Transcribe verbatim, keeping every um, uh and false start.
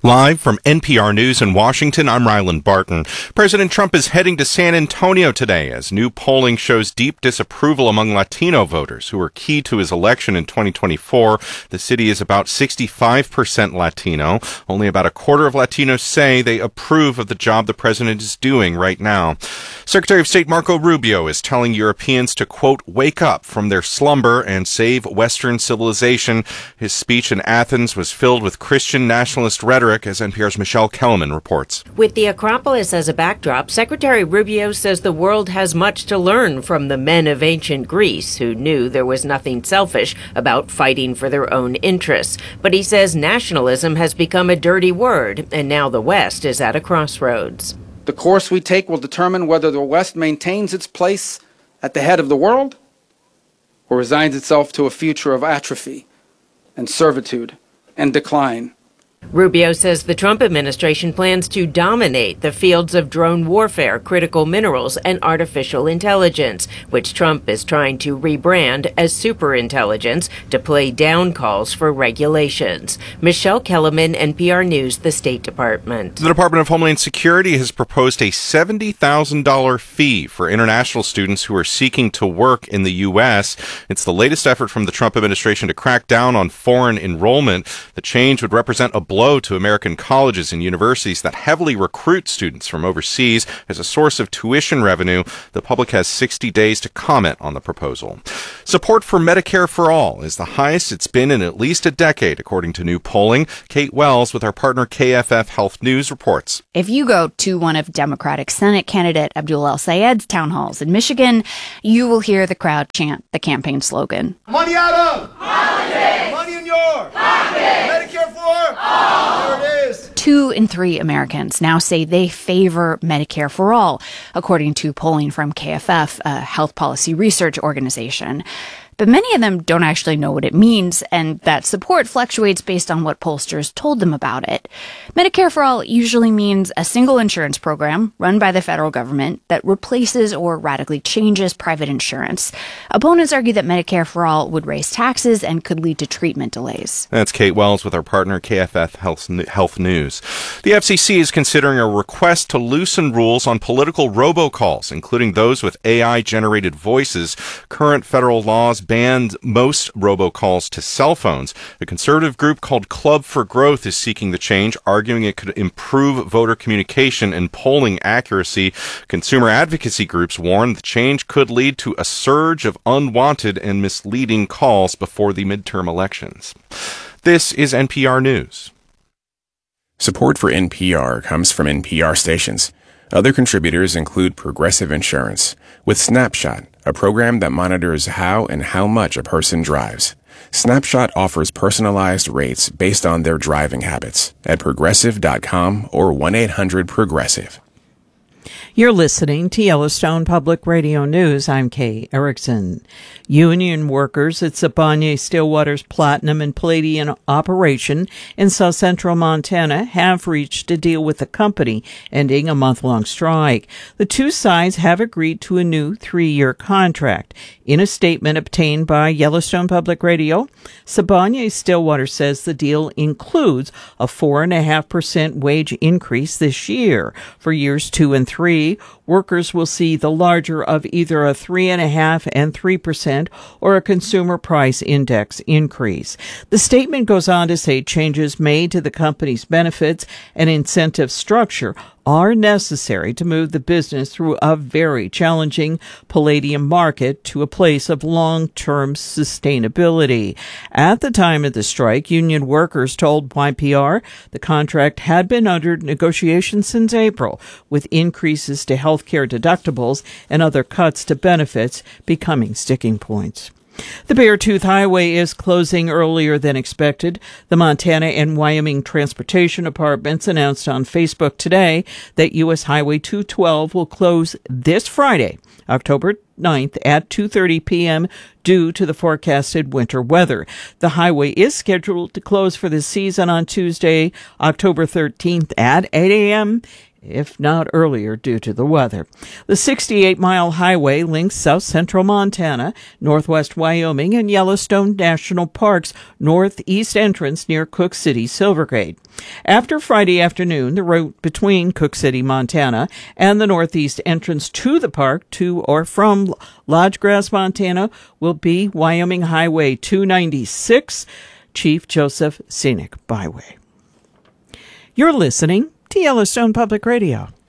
Live from N P R News in Washington, I'm Ryland Barton. President Trump is heading to San Antonio today as new polling shows deep disapproval among Latino voters who were key to his election in twenty twenty-four. The city is about sixty-five percent Latino. Only about a quarter of Latinos say they approve of the job the president is doing right now. Secretary of State Marco Rubio is telling Europeans to, quote, wake up from their slumber and save Western civilization. His speech in Athens was filled with Christian nationalist rhetoric, as N P R's Michelle Kellerman reports. With the Acropolis as a backdrop, Secretary Rubio says the world has much to learn from the men of ancient Greece who knew there was nothing selfish about fighting for their own interests. But he says nationalism has become a dirty word, and now the West is at a crossroads. The course we take will determine whether the West maintains its place at the head of the world or resigns itself to a future of atrophy and servitude and decline. Rubio says the Trump administration plans to dominate the fields of drone warfare, critical minerals, and artificial intelligence, which Trump is trying to rebrand as superintelligence to play down calls for regulations. Michelle Kellerman, N P R News, the State Department. The Department of Homeland Security has proposed a seventy thousand dollars fee for international students who are seeking to work in the U S. It's the latest effort from the Trump administration to crack down on foreign enrollment. The change would represent a blow to American colleges and universities that heavily recruit students from overseas as a source of tuition revenue. The public has sixty days to comment on the proposal. Support for Medicare for All is the highest it's been in at least a decade, according to new polling. Kate Wells with our partner K F F Health News reports. If you go to one of Democratic Senate candidate Abdul El-Sayed's town halls in Michigan, you will hear the crowd chant the campaign slogan. Money out of politics. Money in your pocket. Medicare for all. There it is. Two in three Americans now say they favor Medicare for all, according to polling from K F F, a health policy research organization. But many of them don't actually know what it means, and that support fluctuates based on what pollsters told them about it. Medicare for All usually means a single insurance program run by the federal government that replaces or radically changes private insurance. Opponents argue that Medicare for All would raise taxes and could lead to treatment delays. That's Kate Wells with our partner K F F Health News. The F C C is considering a request to loosen rules on political robocalls, including those with A I-generated voices. Current federal laws banned most robocalls to cell phones. The conservative group called Club for Growth is seeking the change, arguing it could improve voter communication and polling accuracy. Consumer advocacy groups warn the change could lead to a surge of unwanted and misleading calls before the midterm elections. This is N P R News. Support for N P R comes from N P R stations. Other contributors include Progressive Insurance, with Snapshot, a program that monitors how and how much a person drives. Snapshot offers personalized rates based on their driving habits at progressive dot com or one eight hundred progressive. You're listening to Yellowstone Public Radio News. I'm Kay Erickson. Union workers at Sibanye-Stillwater's platinum and palladium operation in south central Montana have reached a deal with the company, ending a month-long strike. The two sides have agreed to a new three-year contract. In a statement obtained by Yellowstone Public Radio, Sibanye-Stillwater says the deal includes a four point five percent wage increase this year. For years two and three, workers will see the larger of either a three point five and three percent or a consumer price index increase. The statement goes on to say changes made to the company's benefits and incentive structure are necessary to move the business through a very challenging palladium market to a place of long-term sustainability. At the time of the strike, union workers told Y P R the contract had been under negotiation since April, with increases to health care deductibles and other cuts to benefits becoming sticking points. The Beartooth Highway is closing earlier than expected. The Montana and Wyoming Transportation Departments announced on Facebook today that U S Highway two twelve will close this Friday, October ninth at two thirty p.m. due to the forecasted winter weather. The highway is scheduled to close for the season on Tuesday, October thirteenth at eight a.m. if not earlier due to the weather. The sixty-eight mile highway links south central Montana, northwest Wyoming, and Yellowstone National Park's northeast entrance near Cook City, Silverglade. After Friday afternoon, the route between Cook City, Montana, and the northeast entrance to the park to or from Lodge Grass, Montana, will be Wyoming Highway two ninety-six, Chief Joseph Scenic Byway. You're listening to Yellowstone Public Radio.